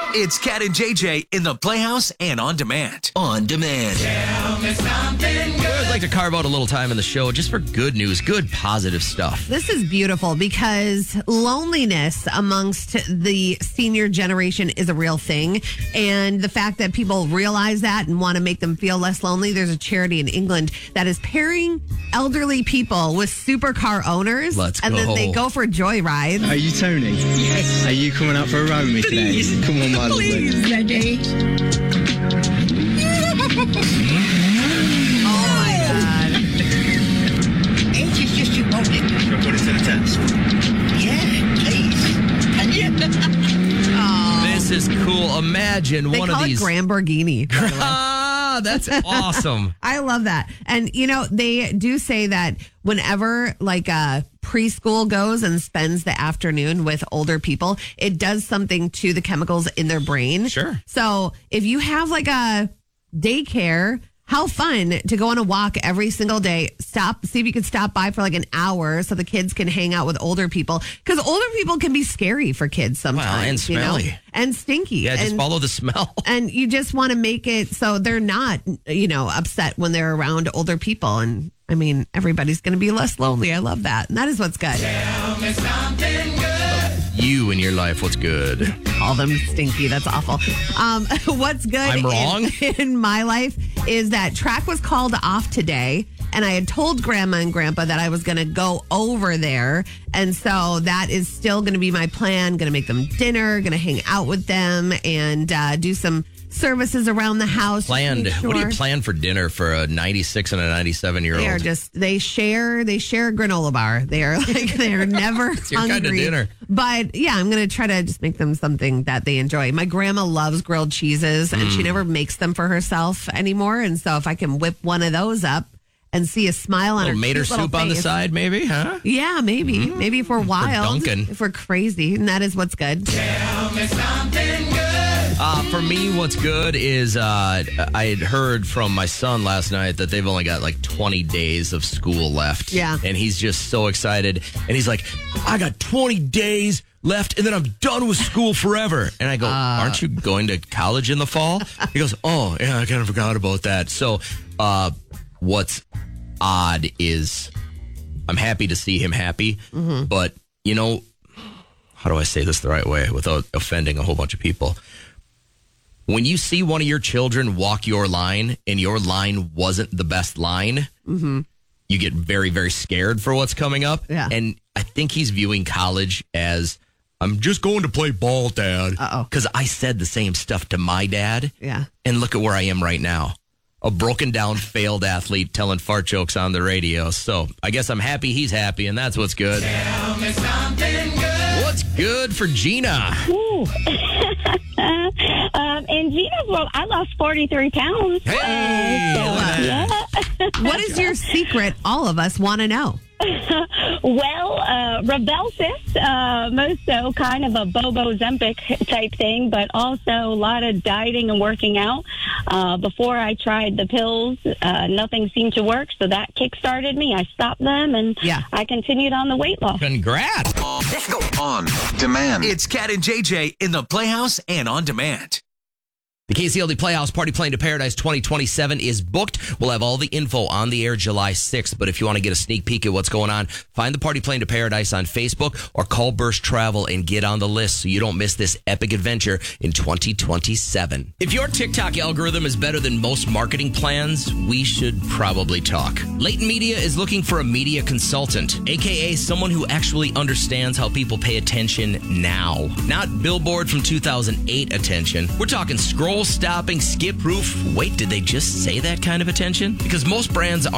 It's Cat and JJ in the Playhouse and on demand. On demand. Tell me something good. I'd like to carve out a little time in the show just for good news, good positive stuff. This is beautiful because loneliness amongst the senior generation is a real thing. And the fact that people realize that and want to make them feel less lonely, there's a charity in England that is pairing elderly people with supercar owners. Let's and go. then they go for joy rides. Are you Tony? Yes. Are you coming out for a ride with me today? Come on, my lovely. Ready? Oh my God. Age is just important. Should I put it to the test? Yeah, please. Can you? This is cool. Imagine They one call of it these. Gramborghini. by the way. Ah, that's awesome. I love that. And, you know, they do say that whenever like a preschool goes and spends the afternoon with older people, it does something to the chemicals in their brain. Sure. So if you have like a daycare, how fun to go on a walk every single day. See if you can stop by for like an hour so the kids can hang out with older people. Because older people can be scary for kids sometimes. and smelly. You know? And stinky. Yeah, just and, follow the smell. and you just want to make it so they're not, upset when they're around older people. And I mean, everybody's going to be less lonely. I love that. And that is what's good. Tell me something good. You in your life, what's good? Call them stinky. That's awful. What's good I'm wrong? in my life is that track was called off today. And I had told Grandma and Grandpa that I was going to go over there. And so that is still going to be my plan. Going to make them dinner, going to hang out with them and do some services around the house. Planned. Make What do sure. you plan for dinner for a 96 and a 97-year-old? They are they share a granola bar. They're never It's your hungry. kind of dinner. But yeah, I'm going to try to just make them something that they enjoy. My grandma loves grilled cheeses and she never makes them for herself anymore. And so if I can whip one of those up and see a smile on her Mater cute little soup on the face. side, maybe, huh? Yeah, maybe. Maybe if we're wild. Dunkin'. If we're crazy. And that is what's good. Tell me something good. For me, what's good is I had heard from my son last night that they've only got like 20 days of school left. Yeah. And he's just so excited. And he's like, I got 20 days left and then I'm done with school forever. And I go, aren't you going to college in the fall? He goes, oh, yeah, I kind of forgot about that. So what's odd is I'm happy to see him happy. But, how do I say this the right way without offending a whole bunch of people? When you see one of your children walk your line and your line wasn't the best line, you get very, very scared for what's coming up. Yeah. And I think he's viewing college as, I'm just going to play ball, Dad. Uh-oh. Because I said the same stuff to my dad. Yeah. And look at where I am right now. A broken down, failed athlete telling fart jokes on the radio. So I guess I'm happy he's happy, and that's what's good. Tell me something good. What's good for Gina? In Gina's world, I lost 43 pounds. Hey! look at that. What is your secret? All of us want to know. Rebelsis, most so kind of a Bobo Zempic type thing, but also a lot of dieting and working out. Before I tried the pills, nothing seemed to work, so that kick-started me. I stopped them, and I continued on the weight loss. Congrats. Let's go. On demand. It's Cat and JJ in the Playhouse and on demand. The KCLD Playhouse Party Plane to Paradise 2027 is booked. We'll have all the info on the air July 6th. But if you want to get a sneak peek at what's going on, find the Party Plane to Paradise on Facebook or call Burst Travel and get on the list so you don't miss this epic adventure in 2027. If your TikTok algorithm is better than most marketing plans, we should probably talk. Leighton Media is looking for a media consultant, aka someone who actually understands how people pay attention now. Not Billboard from 2008 attention. We're talking scroll stopping, skip proof. Wait, did they just say that kind of attention? Because most brands